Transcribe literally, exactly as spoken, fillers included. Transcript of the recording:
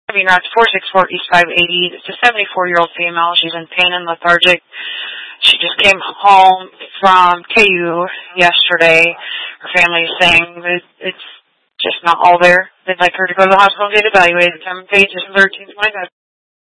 I mean, that's four six four East five eighty. It's a seventy-four-year-old female. She's in pain and lethargic. She just came home from K U yesterday. Her family's saying that it's just not all there. They'd like her to go to the hospital and get evaluated. Come pages thirteen twenty-five.